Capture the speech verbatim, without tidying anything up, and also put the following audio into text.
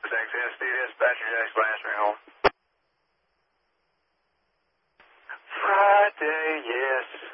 Access to dispatcher, Jackson answering home. Friday, yes.